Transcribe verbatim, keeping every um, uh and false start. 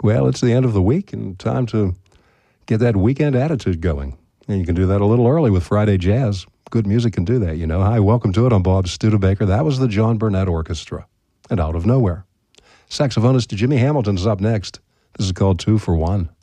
Well, it's the end of the week and time to get that weekend attitude going. And you can do that a little early with Friday Jazz. Good music can do that, you know. Hi, welcome to it. I'm Bob Studebaker. That was the John Burnett Orchestra. And Out of Nowhere. Saxophonist Jimmy Hamilton's up next. This is called Two for One.